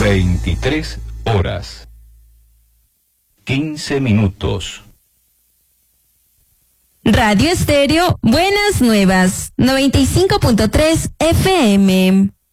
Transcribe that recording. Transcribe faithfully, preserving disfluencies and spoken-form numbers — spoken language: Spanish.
veintitrés horas. quince minutos. Radio Estéreo Buenas Nuevas, noventa y cinco punto tres F M.